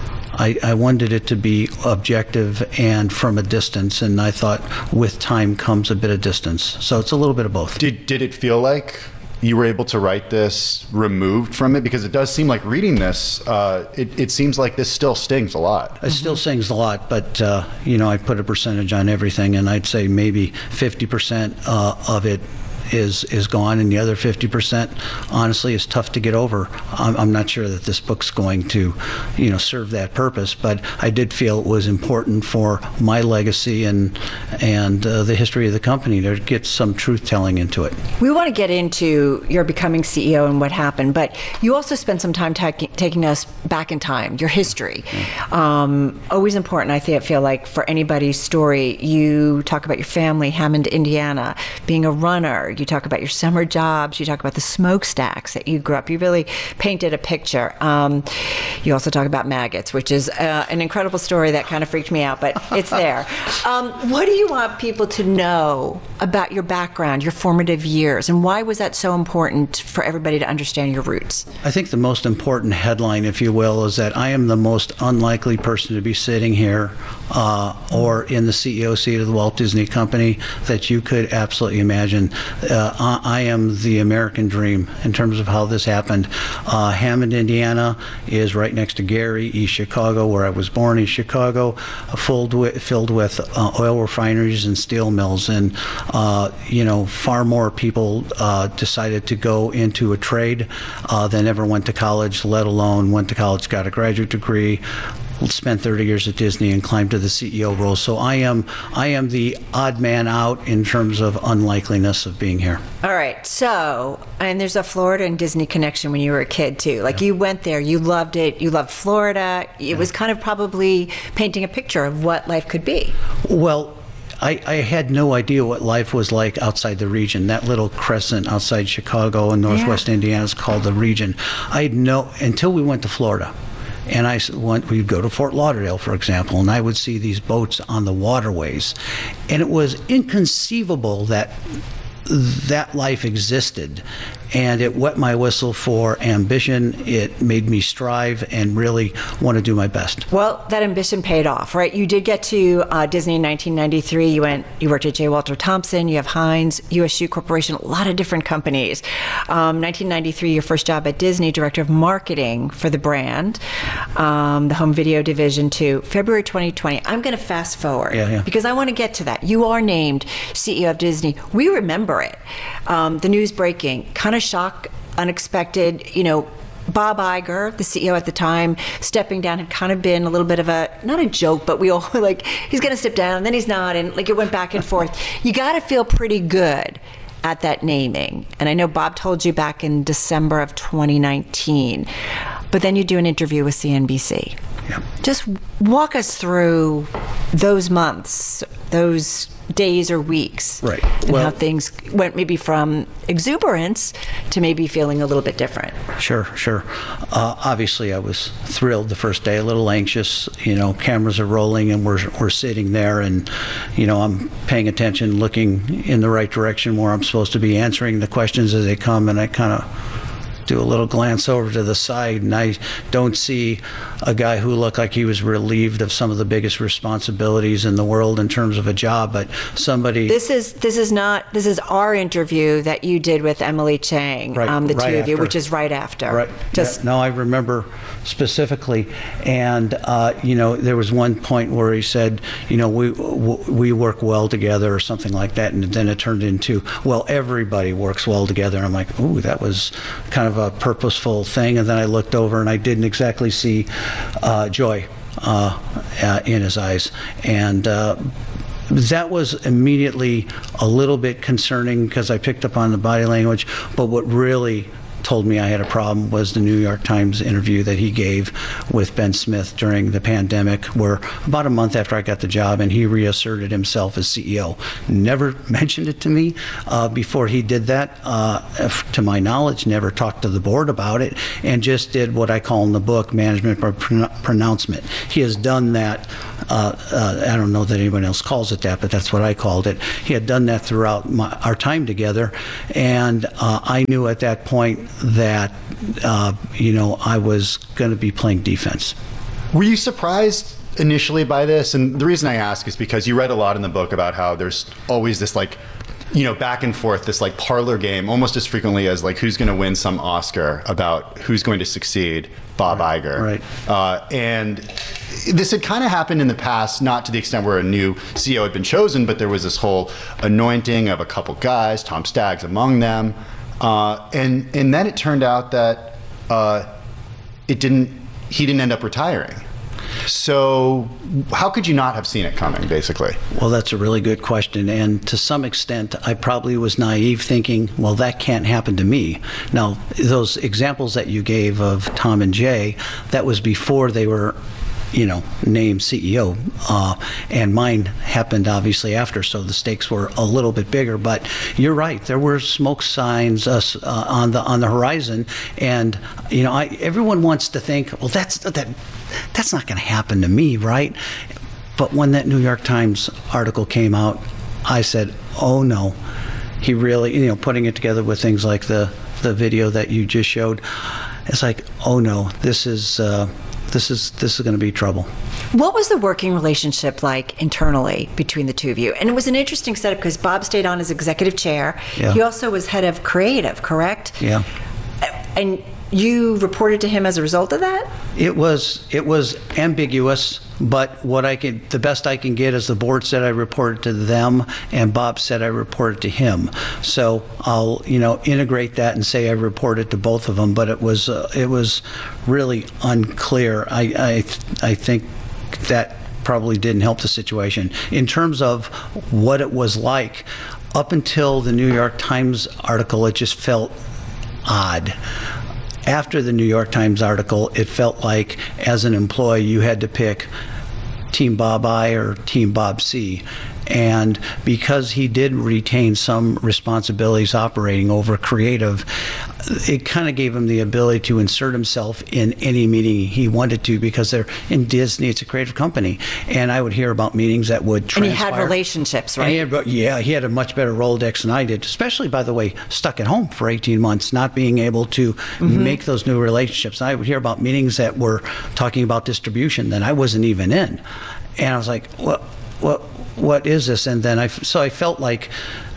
S9: I wanted it to be objective and from a distance, and I thought with time comes a bit of distance. So it's a little bit of both.
S8: Did it feel like you were able to write this removed from it? Because it does seem like reading this, it seems like this still stings a lot.
S9: It still stings a lot, but I put a percentage on everything, and I'd say maybe 50% of it is gone, and the other 50% honestly is tough to get over. I'm not sure that this book's going to serve that purpose, but I did feel it was important for my legacy and the history of the company to get some truth telling into it.
S7: We want to get into your becoming CEO and what happened, but you also spent some time taking us back in time, your history. Always important, I feel like, for anybody's story. You talk about your family, Hammond, Indiana, being a runner. You talk about your summer jobs. You talk about the smokestacks that you grew up. You really painted a picture. You also talk about maggots, which is an incredible story that kind of freaked me out, but it's there. What do you want people to know about your background, your formative years, and why was that so important for everybody to understand your roots?
S9: I think the most important headline, if you will, is that I am the most unlikely person to be sitting here or in the CEO seat of the Walt Disney Company that you could absolutely imagine. I am the American dream in terms of how this happened. Hammond, Indiana is right next to Gary, East Chicago, where I was born, East Chicago, filled with oil refineries and steel mills. And, far more people decided to go into a trade than ever went to college, let alone went to college, got a graduate degree, spent 30 years at Disney and climbed to the CEO role. So I am the odd man out in terms of unlikeliness of being here.
S7: All right. So, and there's a Florida and Disney connection when you were a kid too. Like you went there, you loved it, you loved Florida. It was kind of probably painting a picture of what life could be.
S9: Well, I had no idea what life was like outside the region. That little crescent outside Chicago and Northwest Indiana is called the region. I had until we went to Florida. And we'd go to Fort Lauderdale, for example, and I would see these boats on the waterways. And it was inconceivable that life existed. And it wet my whistle for ambition. It made me strive and really want to do my best.
S7: Well, that ambition paid off, right? You did get to Disney in 1993. You worked at J. Walter Thompson. You have Heinz, U.S. Shoe Corporation, a lot of different companies. 1993, your first job at Disney, director of marketing for the brand, the home video division to February 2020. I'm going to fast forward because I want to get to that. You are named CEO of Disney. We remember it. The news breaking, kind of shock, unexpected, Bob Iger, the CEO at the time, stepping down had kind of been a little bit of not a joke, but we all he's going to step down, and then he's not, and it went back and forth. You got to feel pretty good at that naming. And I know Bob told you back in December of 2019, but then you do an interview with CNBC.
S9: Yeah.
S7: Just walk us through those months, those days or weeks,
S9: right?
S7: And how things went maybe from exuberance to maybe feeling a little bit different.
S9: Sure. Obviously, I was thrilled the first day, a little anxious. Cameras are rolling and we're sitting there, and I'm paying attention, looking in the right direction where I'm supposed to be, answering the questions as they come, and I kind of do a little glance over to the side, and I don't see a guy who looked like he was relieved of some of the biggest responsibilities in the world in terms of a job, but somebody.
S7: This is our interview that you did with Emily Chang, the
S9: right
S7: two of you,
S9: after.
S7: which is right after.
S9: Right. No, I remember specifically, and there was one point where he said, we work well together or something like that, and then it turned into, well, everybody works well together. And I'm like, ooh, that was kind of a purposeful thing. And then I looked over and I didn't exactly see joy in his eyes, and that was immediately a little bit concerning because I picked up on the body language. But what really told me I had a problem was the New York Times interview that he gave with Ben Smith during the pandemic, where about a month after I got the job, and he reasserted himself as CEO. Never mentioned it to me before he did that, to my knowledge, never talked to the board about it, and just did what I call in the book management by pronouncement. He has done that. I don't know that anyone else calls it that, but that's what I called it. He had done that throughout our time together, and I knew at that point that I was going to be playing defense.
S8: Were you surprised initially by this? And the reason I ask is because you read a lot in the book about how there's always this back and forth, this parlor game, almost as frequently as who's going to win some Oscar about who's going to succeed Bob Iger.
S9: Right.
S8: And this had kind of happened in the past, not to the extent where a new CEO had been chosen, but there was this whole anointing of a couple guys, Tom Staggs among them. And then it turned out that he didn't end up retiring. So how could you not have seen it coming, basically?
S9: Well, that's a really good question. And to some extent, I probably was naive thinking, well, that can't happen to me. Now, those examples that you gave of Tom and Jay, that was before they were named CEO, and mine happened obviously after, so the stakes were a little bit bigger. But you're right, there were smoke signs on the horizon, and everyone wants to think, well, that's not going to happen to me, right? But when that New York Times article came out, I said, oh no, he really, putting it together with things like the video that you just showed, it's like, oh no, this is going to be trouble.
S7: What was the working relationship like internally between the two of you? And it was an interesting setup because Bob stayed on as executive chair.
S9: Yeah.
S7: He also was head of creative, correct?
S9: Yeah.
S7: And you reported to him as a result of that?
S9: It was ambiguous, but the best I can get is the board said I reported to them, and Bob said I reported to him. So I'll integrate that and say I reported to both of them. But it was really unclear. I think that probably didn't help the situation in terms of what it was like. Up until the New York Times article, it just felt odd. After the New York Times article, it felt like, as an employee, you had to pick Team Bob I or Team Bob C. And because he did retain some responsibilities operating over creative, it kind of gave him the ability to insert himself in any meeting he wanted to, because they're in Disney, it's a creative company. And I would hear about meetings that would transpire.
S7: And he had relationships, right?
S9: He had a much better Rolodex than I did, especially, by the way, stuck at home for 18 months, not being able to make those new relationships. I would hear about meetings that were talking about distribution that I wasn't even in. And I was like, what is this? And then I felt like,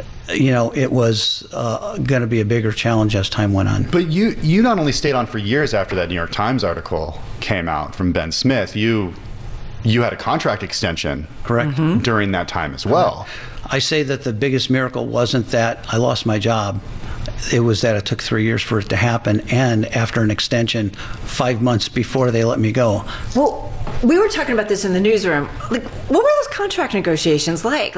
S9: it was going to be a bigger challenge as time went on.
S8: But you not only stayed on for years after that New York Times article came out from Ben Smith, you had a contract extension,
S9: correct,
S8: during that time as well.
S9: I say that the biggest miracle wasn't that I lost my job. It was that it took 3 years for it to happen, and after an extension 5 months before they let me go.
S7: Well, we were talking about this in the newsroom. What were those contract negotiations like?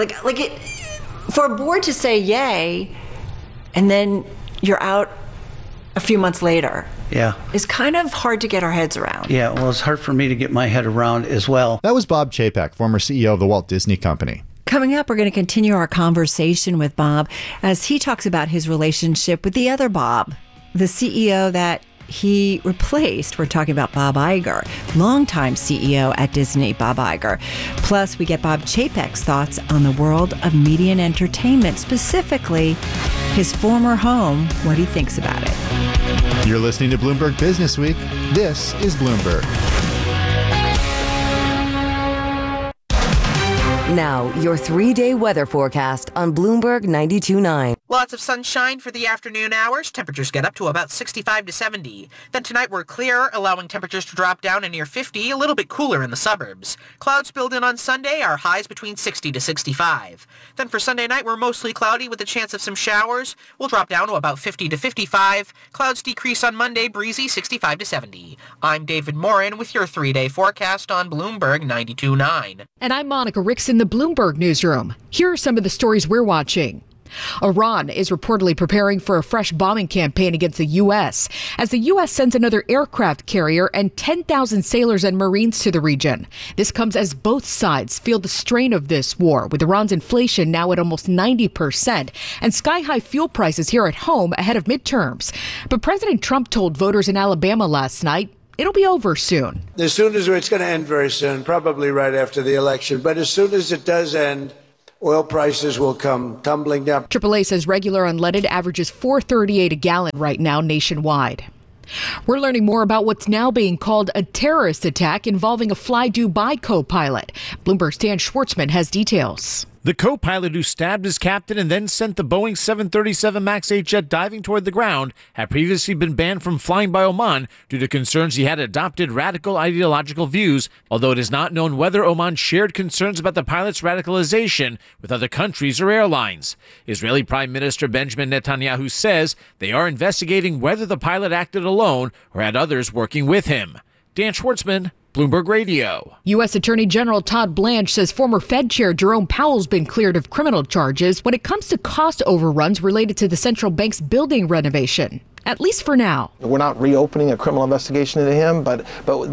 S7: For a board to say yay, and then you're out a few months later.
S9: Yeah.
S7: Is kind of hard to get our heads around.
S9: Yeah, well, it's hard for me to get my head around as well.
S8: That was Bob Chapek, former CEO of the Walt Disney Company.
S7: Coming up, we're going to continue our conversation with Bob as he talks about his relationship with the other Bob, the CEO that he replaced. We're talking about Bob Iger, longtime CEO at Disney, Bob Iger. Plus, we get Bob Chapek's thoughts on the world of media and entertainment, specifically his former home, what he thinks about it.
S8: You're listening to Bloomberg Business Week. This is Bloomberg.
S2: Now, your 3-day weather forecast on Bloomberg 92.9.
S3: Lots of sunshine for the afternoon hours. Temperatures get up to about 65 to 70. Then tonight we're clear, allowing temperatures to drop down to near 50, a little bit cooler in the suburbs. Clouds build in on Sunday, our highs between 60 to 65. Then for Sunday night, we're mostly cloudy with a chance of some showers. We'll drop down to about 50 to 55. Clouds decrease on Monday, breezy 65 to 70. I'm David Morin with your 3-day forecast on Bloomberg 92.9.
S1: And I'm Monica Ricks in the Bloomberg Newsroom. Here are some of the stories we're watching. Iran is reportedly preparing for a fresh bombing campaign against the U.S. as the U.S. sends another aircraft carrier and 10,000 sailors and Marines to the region. This comes as both sides feel the strain of this war, with Iran's inflation now at almost 90% and sky-high fuel prices here at home ahead of midterms. But President Trump told voters in Alabama last night it'll be over soon.
S10: As soon as it's going to end very soon, probably right after the election. But as soon as it does end, oil prices will come tumbling down.
S1: AAA says regular unleaded averages $4.38 a gallon right now nationwide. We're learning more about what's now being called a terrorist attack involving a Fly Dubai co-pilot. Bloomberg's Dan Schwartzman has details.
S11: The co-pilot who stabbed his captain and then sent the Boeing 737 MAX 8 jet diving toward the ground had previously been banned from flying by Oman due to concerns he had adopted radical ideological views, although it is not known whether Oman shared concerns about the pilot's radicalization with other countries or airlines. Israeli Prime Minister Benjamin Netanyahu says they are investigating whether the pilot acted alone or had others working with him. Dan Schwartzman, Bloomberg Radio.
S1: U.S. Attorney General Todd Blanche says former Fed Chair Jerome Powell's been cleared of criminal charges when it comes to cost overruns related to the central bank's building renovation. At least for now.
S6: We're not reopening a criminal investigation into him, but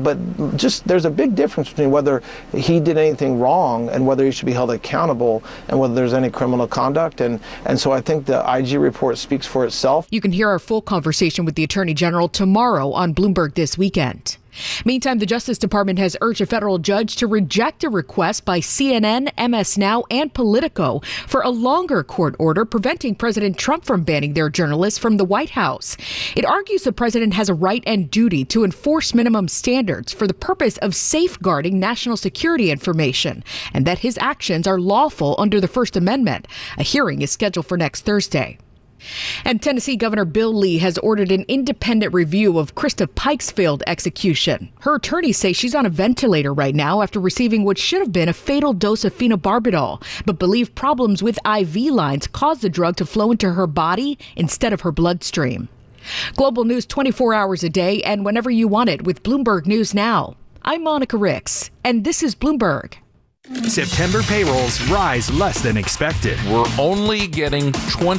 S6: just there's a big difference between whether he did anything wrong and whether he should be held accountable and whether there's any criminal conduct. And so I think the IG report speaks for itself.
S1: You can hear our full conversation with the Attorney General tomorrow on Bloomberg This Weekend. Meantime, the Justice Department has urged a federal judge to reject a request by CNN, MS Now, and Politico for a longer court order preventing President Trump from banning their journalists from the White House. It argues the president has a right and duty to enforce minimum standards for the purpose of safeguarding national security information, and that his actions are lawful under the First Amendment. A hearing is scheduled for next Thursday. And Tennessee Governor Bill Lee has ordered an independent review of Krista Pike's failed execution. Her attorneys say she's on a ventilator right now after receiving what should have been a fatal dose of phenobarbital, but believe problems with IV lines caused the drug to flow into her body instead of her bloodstream. Global news 24 hours a day and whenever you want it with Bloomberg News Now. I'm Monica Ricks, and this is Bloomberg.
S13: September payrolls rise less than expected.
S12: We're only getting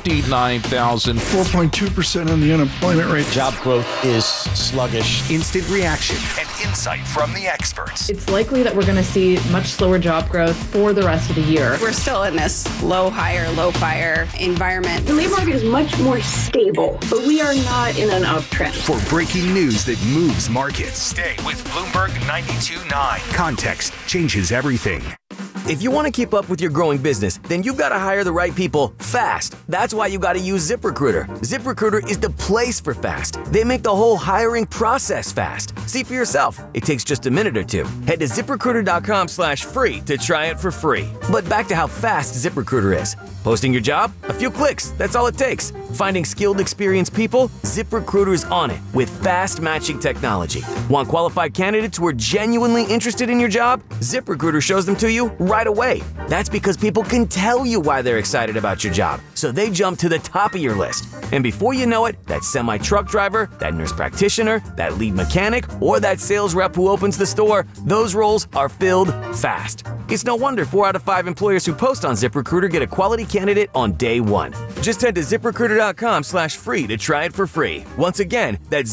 S12: 29,000.
S14: 4.2% on the unemployment rate.
S12: Job growth is sluggish.
S13: Instant reaction and insight from the experts.
S15: It's likely that we're going to see much slower job growth for the rest of the year.
S26: We're still in this low hire, low fire environment.
S27: The labor market is much more stable, but we are not in an uptrend.
S13: For breaking news that moves markets, stay with Bloomberg 92.9. Context changes everything.
S28: If you want to keep up with your growing business, then you've got to hire the right people fast. That's why you got to use ZipRecruiter. ZipRecruiter is the place for fast. They make the whole hiring process fast. See for yourself. It takes just a minute or two. Head to ZipRecruiter.com/free to try it for free. But back to how fast ZipRecruiter is. Posting your job? A few clicks. That's all it takes. Finding skilled, experienced people? ZipRecruiter's on it with fast matching technology. Want qualified candidates who are genuinely interested in your job? ZipRecruiter shows them to you right away. That's because people can tell you why they're excited about your job, so they jump to the top of your list. And before you know it, that semi-truck driver, that nurse practitioner, that lead mechanic, or that sales rep who opens the store, those roles are filled fast. It's no wonder 4 out of 5 employers who post on ZipRecruiter get a quality candidate on day one. Just head to ZipRecruiter.com/free to try it for free. Once again, that's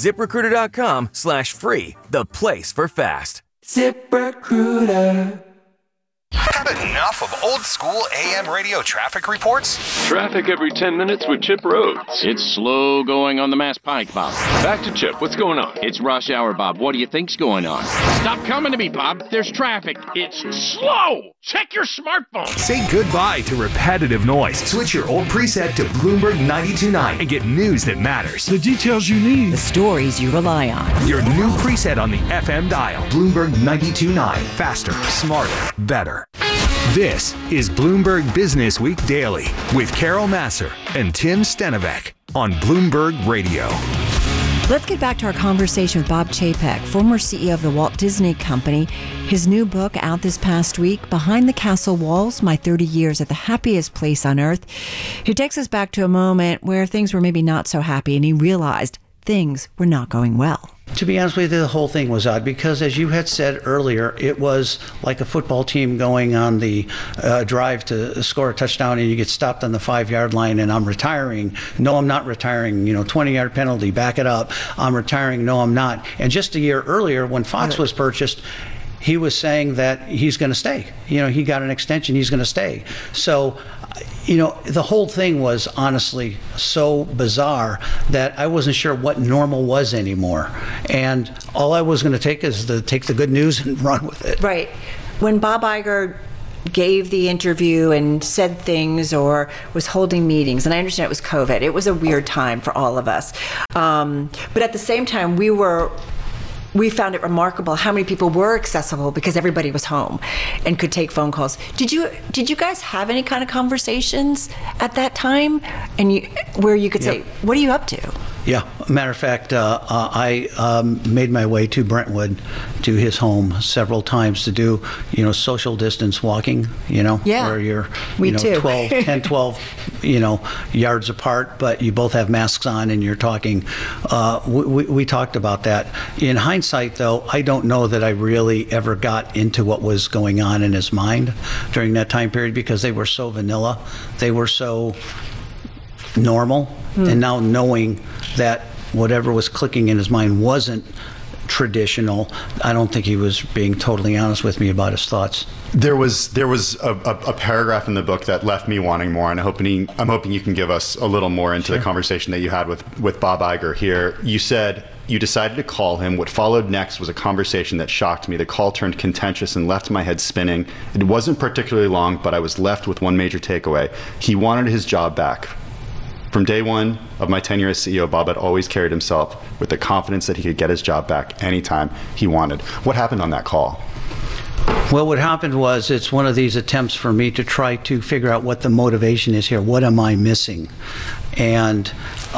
S28: ZipRecruiter.com/free, the place for fast.
S29: ZipRecruiter.
S13: Got enough of old school AM radio traffic reports?
S16: Traffic every 10 minutes with Chip Rhodes. It's slow going on the Mass Pike, Bob. Back to Chip. What's going on? It's rush hour, Bob. What do you think's going on? Stop coming to me, Bob. There's traffic. It's slow. Check your smartphone.
S13: Say goodbye to repetitive noise. Switch your old preset to Bloomberg 92.9 and get news that matters.
S14: The details you need.
S2: The stories you rely on.
S13: Your new preset on the FM dial. Bloomberg 92.9. Faster, smarter, better. This is Bloomberg Business Week Daily with Carol Massar and Tim Stenovec on Bloomberg Radio.
S7: Let's get back to our conversation with Bob Chapek, former CEO of the Walt Disney Company. His new book out this past week, Behind the Castle Walls, My 30 Years at the Happiest Place on Earth. He takes us back to a moment where things were maybe not so happy and he realized things were not going well.
S9: To be honest with you, the whole thing was odd because, as you had said earlier, it was like a football team going on the drive to score a touchdown and you get stopped on the 5-yard line and I'm retiring. No, I'm not retiring. 20-yard penalty, back it up. I'm retiring. No, I'm not. And just a year earlier when Fox was purchased, he was saying that he's going to stay. He got an extension. He's going to stay. So, the whole thing was honestly so bizarre that I wasn't sure what normal was anymore. And all I was going to take is to take the good news and run with it.
S7: Right. When Bob Iger gave the interview and said things or was holding meetings, and I understand it was COVID, it was a weird time for all of us. But at the same time, we found it remarkable how many people were accessible because everybody was home and could take phone calls. Did you guys have any kind of conversations at that time, and where you could say, "What are you up to?"
S9: Yeah, matter of fact, I made my way to Brentwood, to his home several times to do, social distance walking, where you're, 12 yards apart, but you both have masks on and you're talking. We talked about that. In hindsight, though, I don't know that I really ever got into what was going on in his mind during that time period because they were so vanilla. They were so normal. And now knowing that whatever was clicking in his mind wasn't traditional, I don't think he was being totally honest with me about his thoughts.
S8: There was a paragraph in the book that left me wanting more, and I'm hoping you can give us a little more into the conversation that you had with Bob Iger here. You said you decided to call him. What followed next was a conversation that shocked me. The call turned contentious and left my head spinning. It wasn't particularly long, but I was left with one major takeaway. He wanted his job back. From day one of my tenure as CEO, Bob had always carried himself with the confidence that he could get his job back anytime he wanted. What happened on that call?
S9: Well, what happened was it's one of these attempts for me to try to figure out what the motivation is here. What am I missing? And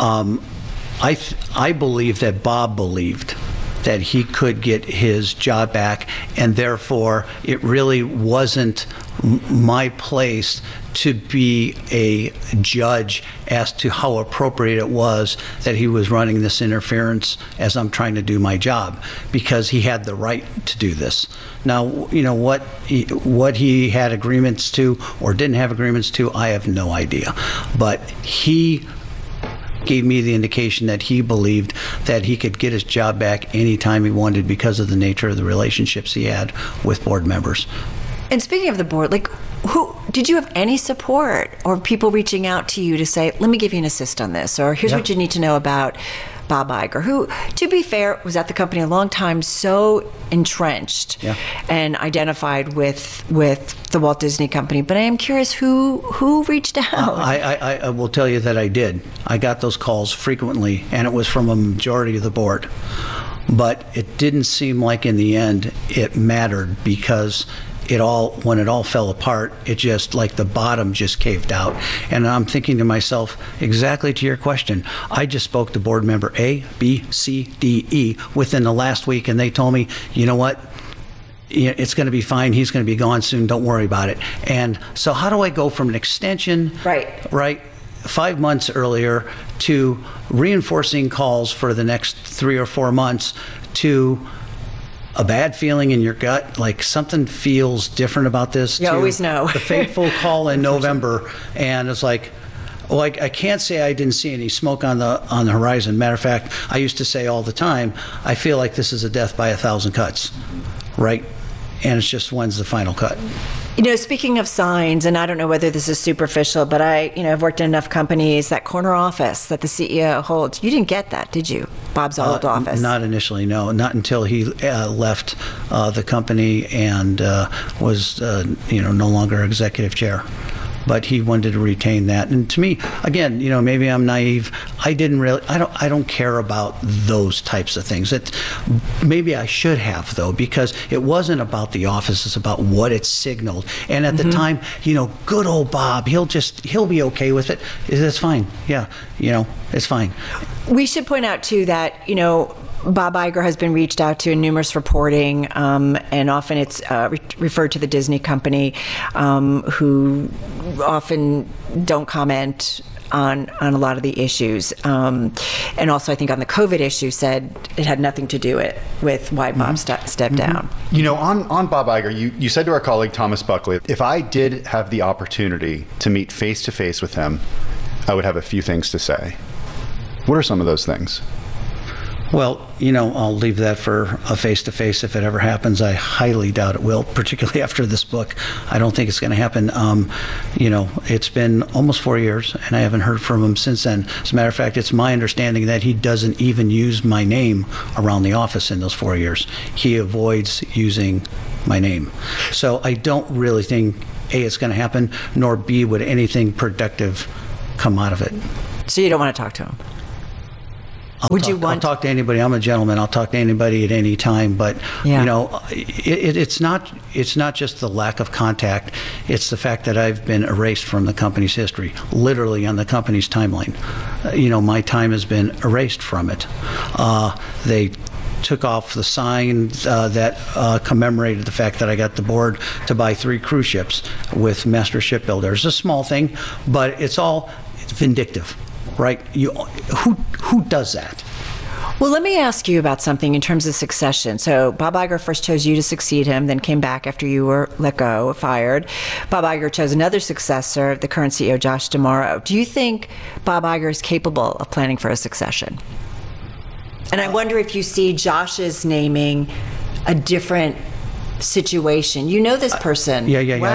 S9: I believe that Bob believed that he could get his job back, and therefore it really wasn't my place to be a judge as to how appropriate it was that he was running this interference as I'm trying to do my job, because he had the right to do this. Now, what he had agreements to or didn't have agreements to, I have no idea. But he gave me the indication that he believed that he could get his job back anytime he wanted because of the nature of the relationships he had with board members.
S7: And speaking of the board, who did you have any support or people reaching out to you to say, let me give you an assist on this, or here's what you need to know about Bob Iger, who, to be fair, was at the company a long time, so entrenched and identified with the Walt Disney Company. But I am curious who reached out.
S9: I will tell you that I did. I got those calls frequently, and it was from a majority of the board. But it didn't seem like in the end it mattered, because when it all fell apart, it just, like the bottom just caved out. And I'm thinking to myself, exactly to your question, I just spoke to board member A, B, C, D, E within the last week, and they told me, you know what? It's going to be fine. He's going to be gone soon. Don't worry about it. And so how do I go from an extension, right, 5 months earlier, to reinforcing calls for the next 3 or 4 months, to a bad feeling in your gut, like something feels different about this?
S7: You always know.
S9: The fateful call in November, and it's like, well, I can't say I didn't see any smoke on the horizon. Matter of fact, I used to say all the time, I feel like this is a death by 1,000 cuts, right? And it's just, when's the final cut?
S7: Speaking of signs, and I don't know whether this is superficial, but I've worked in enough companies, that corner office that the CEO holds, you didn't get that, did you? Bob's old office.
S9: Not initially, no. Not until he left the company and was, no longer executive chair. But he wanted to retain that. And to me, again, maybe I'm naive. I don't care about those types of things. Maybe I should have, though, because it wasn't about the office. It's about what it signaled. And at the time, good old Bob, he'll be okay with it. It's fine. Yeah, it's fine.
S7: We should point out, too, that, Bob Iger has been reached out to in numerous reporting, and often it's referred to the Disney company, who often don't comment on a lot of the issues. And also, I think on the COVID issue, said it had nothing to do with why Bob stepped down.
S8: On Bob Iger, you said to our colleague Thomas Buckley, if I did have the opportunity to meet face-to-face with him, I would have a few things to say. What are some of those things?
S9: Well, I'll leave that for a face-to-face if it ever happens. I highly doubt it will, particularly after this book. I don't think it's going to happen. It's been almost 4 years, and I haven't heard from him since then. As a matter of fact, it's my understanding that he doesn't even use my name around the office in those 4 years. He avoids using my name. So I don't really think, A, it's going to happen, nor B, would anything productive come out of it.
S7: So you don't want to talk to him?
S9: I'll talk to anybody. I'm a gentleman. I'll talk to anybody at any time. But it's not just the lack of contact. It's the fact that I've been erased from the company's history, literally on the company's timeline. My time has been erased from it. They took off the sign that commemorated the fact that I got the board to buy 3 cruise ships with Master Shipbuilders. It's a small thing, but it's vindictive. Right? Who does that?
S7: Well, let me ask you about something in terms of succession. So Bob Iger first chose you to succeed him, then came back after you were let go, fired. Bob Iger chose another successor, the current CEO, Josh D'Amaro. Do you think Bob Iger is capable of planning for a succession? And I wonder if you see Josh's naming a different situation. This person.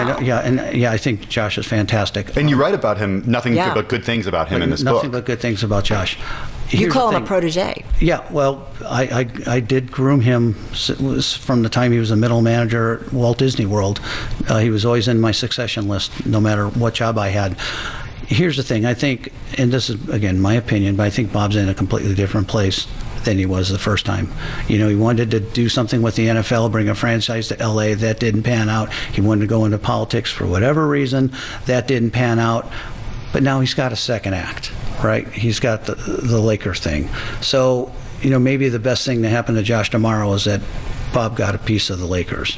S9: I think Josh is fantastic.
S8: And you write about him, nothing but good things about him in this book.
S9: Nothing but good things about Josh.
S7: You call him a protege.
S9: Yeah, well, I did groom him from the time he was a middle manager at Walt Disney World. He was always in my succession list, no matter what job I had. Here's the thing, I think, and this is, again, my opinion, but I think Bob's in a completely different place than he was the first time. He wanted to do something with the NFL, bring a franchise to LA. That didn't pan out. He wanted to go into politics for whatever reason. That didn't pan out. But now he's got a second act, right? He's got the Lakers thing. So, maybe the best thing that happened to Josh D'Amaro is that Bob got a piece of the Lakers.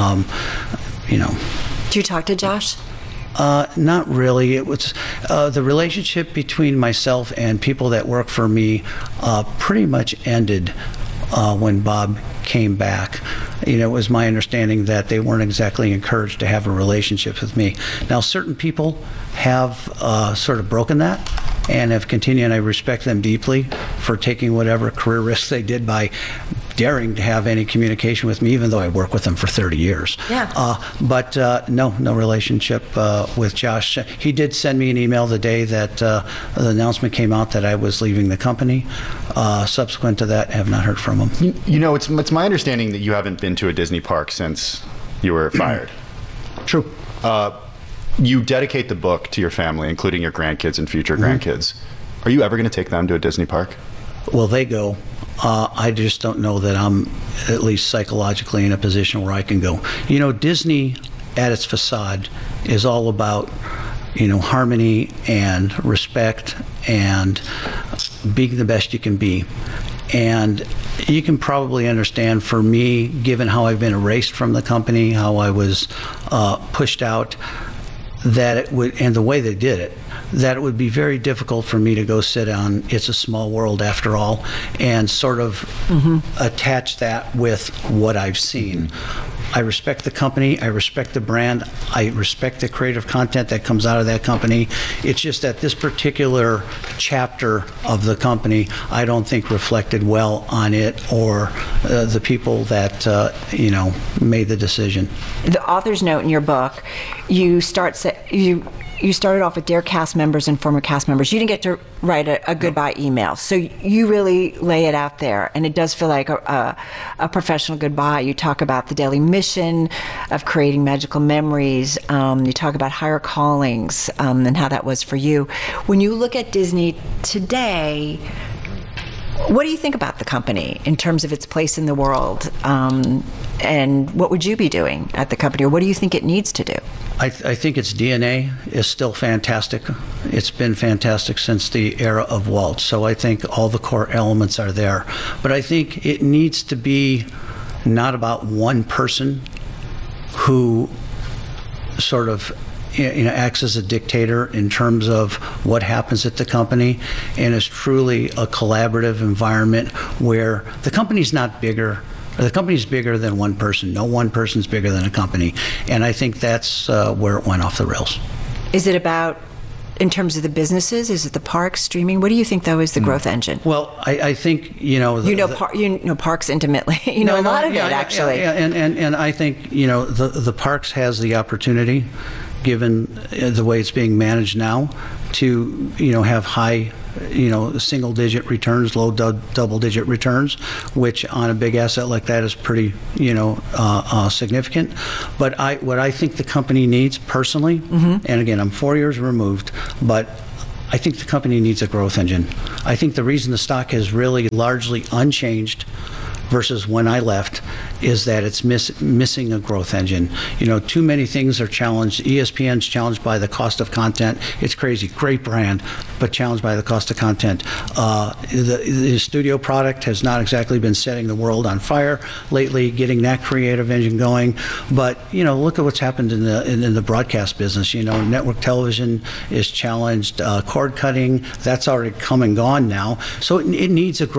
S7: Do you talk to Josh?
S9: Not really. It was the relationship between myself and people that work for me pretty much ended when Bob came back. It was my understanding that they weren't exactly encouraged to have a relationship with me. Now, certain people have sort of broken that and have continued, and I respect them deeply for taking whatever career risks they did by daring to have any communication with me, even though I worked with them for 30 years.
S7: Yeah.
S9: But no relationship with Josh. He did send me an email the day that the announcement came out that I was leaving the company. Subsequent to that, I have not heard from him.
S8: It's my understanding that you haven't been to a Disney park since you were fired.
S9: True.
S8: You dedicate the book to your family, including your grandkids and future grandkids. Are you ever going to take them to a Disney park?
S9: Well, they go. I just don't know that I'm at least psychologically in a position where I can go. Disney at its facade is all about, harmony and respect and being the best you can be. And you can probably understand, for me, given how I've been erased from the company, how I was pushed out, that it would, and the way they did it, that it would be very difficult for me to go sit on It's a Small World After All and sort of attach that with what I've seen. I respect the company. I respect the brand. I respect the creative content that comes out of that company. It's just that this particular chapter of the company, I don't think reflected well on it or the people that, made the decision.
S7: The author's note in your book, you started off with dear cast members and former cast members. You didn't get to write a goodbye email. So you really lay it out there, and it does feel like a professional goodbye. You talk about the daily mission of creating magical memories. You talk about higher callings and how that was for you. When you look at Disney today, what do you think about the company in terms of its place in the world? And what would you be doing at the company, or what do you think it needs to do?
S9: I think its DNA is still fantastic. It's been fantastic since the era of Walt. So I think all the core elements are there. But I think it needs to be not about one person who sort of acts as a dictator in terms of what happens at the company, and is truly a collaborative environment where the company's not bigger. The company's bigger than one person. No one person's bigger than a company. And I think that's where it went off the rails.
S7: Is it about, in terms of the businesses, is it the parks, streaming? What do you think, though, is the growth engine?
S9: Well, I think,
S7: you know parks intimately. A lot of it, actually.
S9: And I think, the parks has the opportunity, given the way it's being managed now, to, have high, single-digit returns, low double-digit returns, which on a big asset like that is pretty, significant. But what I think the company needs personally, and again, I'm 4 years removed, but I think the company needs a growth engine. I think the reason the stock is really largely unchanged versus when I left is that it's missing a growth engine. Too many things are challenged. ESPN's challenged by the cost of content. It's crazy. Great brand, but challenged by the cost of content. The studio product has not exactly been setting the world on fire lately, getting that creative engine going. But, look at what's happened in the broadcast business. Network television is challenged. Cord cutting, that's already come and gone now. So it needs a growth